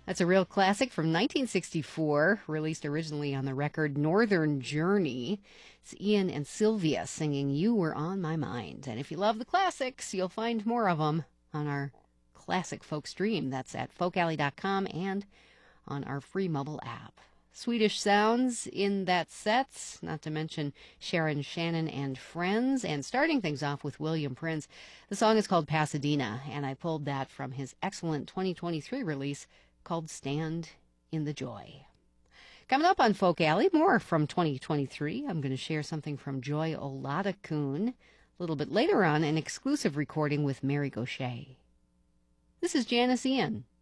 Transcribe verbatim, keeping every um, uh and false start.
That's a real classic from nineteen sixty-four, released originally on the record Northern Journey. It's Ian and Sylvia singing You Were On My Mind. And if you love the classics, you'll find more of them on our classic folk stream. That's at folk alley dot com and on our free mobile app. Swedish sounds in that set, not to mention Sharon Shannon and Friends, and starting things off with William Prince. The song is called Pasadena, and I pulled that from his excellent twenty twenty-three release called Stand in the Joy. Coming up on Folk Alley, more from twenty twenty-three. I'm going to share something from Joy Oladokun. A little bit later on, an exclusive recording with Mary Gauthier. This is Janice Ian.